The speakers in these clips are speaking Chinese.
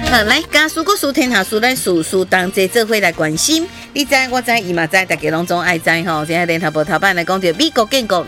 好，来，家事国事天下事，咱事事同齐做伙来关心。你知，我知，伊嘛知，大家拢总爱知吼。现在联合报头版来讲到美国建国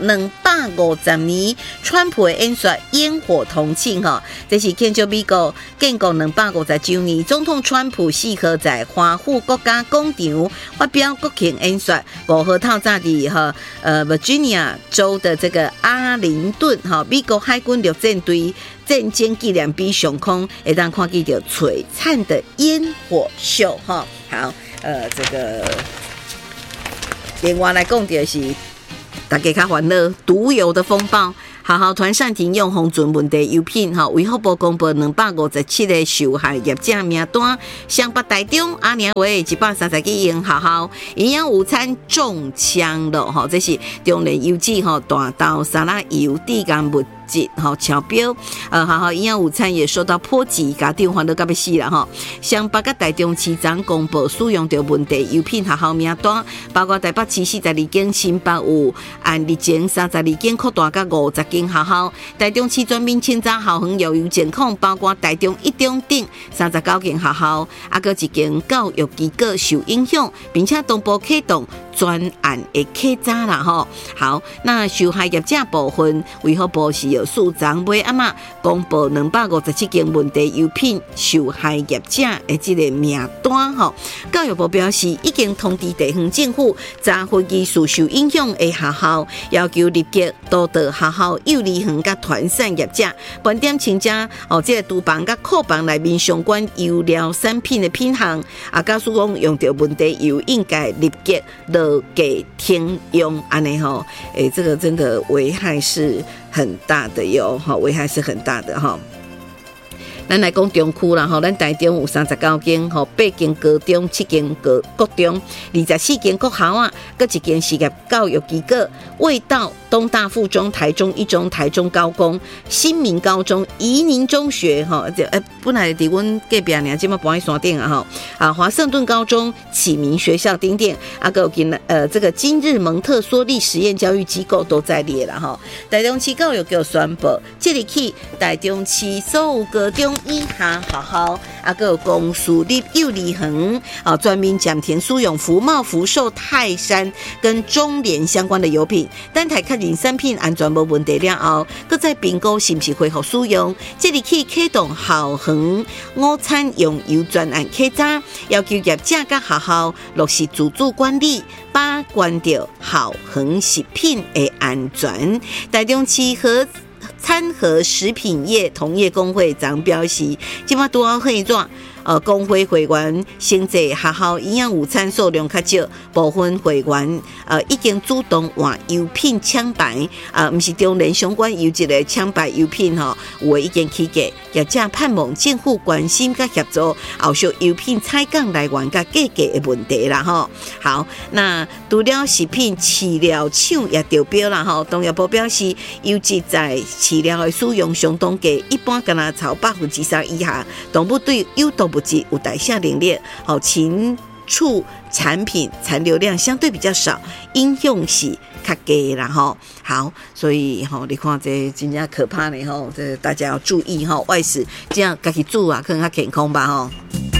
250年，川普的演说烟火同庆吼，这是庆祝美国建国250周年。总统川普4号在华府国家广场发表国庆演说，5号透早伫Virginia 州的这个阿灵顿美国海军陆战队战争纪念碑上空，会当看见到璀璨的烟火秀哈。好，这个另外来讲就是大家较烦恼毒油的风暴。学校团暂停用封存问题油品，卫福部公布257个受害业者名单，双北台中阿年为130几间学校营养午餐中枪了，这是中联邮局大豆沙拉油低干物超标，学校营养午餐也受到波及，家长烦恼到要死啦吼。双北甲台中市长公布使用到问题油品学校名单，包括台北市42间，新北有按日前32间扩大到50间学校，台中市全面清查校园药油检控，包括台中一中等39间学校，还有一间教育机构受影响，并且同步启动专案的稽查啦吼。好，那受害业者部分，卫福部是有署长尾阿嬷公布257件问题油品受害业者的这个名单吼。教育部表示，已经通知地方政府，查回疑似受影响的学校，要求立即督导学校幼儿园甲团膳业者，盘点清查这个厨房甲库房内面相关油料产品的品项，假使讲用到问题油，应该立即落价停用，安尼吼，这个真的危害是很大的哟，危害是很大的哈。咱来讲中区啦，咱台中有39间，8间高中，7间国中，24间国校啊，各一间事业教育机构，味道东大附中、台中一中、台中高工、新民高中、宜宁中学，本来伫阮隔壁呢，今嘛搬去山顶啊，华盛顿高中、启明学校等等，还有这个今日蒙特梭利实验教育机构都在列啦哈。台中市教育局宣布，即日起台中市所有高中以下学校，还有公私立幼儿园全面暂停使用福茂、福寿、泰山跟中联相关的油品，等待确认产品安全无问题了后，搁再评估是不是恢复使用。即日起启动校园午餐用油专案稽查，要求业者甲学校落实自主管理，把关照校园食品的安全。台中市餐盒食品业同业工会昨表示，即马拄好会转。工会会员先在学校营养午餐数量较少，部分会员已经主动换油品抢白，不是中联相关有一个抢白油品有的已经起价，业者盼望政府关心甲协助，后续油品采购来源甲价格的问题啦吼。好，那除了食品饲料厂也调标啦吼，农业部表示，油脂在饲料的使用相当低，一般敢若超3%以下，动物对有毒物质有代谢能力，禽畜产品残留量相对比较少，影响是较低啦吼。好，所以你看这真正可怕呢吼，这大家要注意外食，这样自己煮啊，可能较健康吧吼。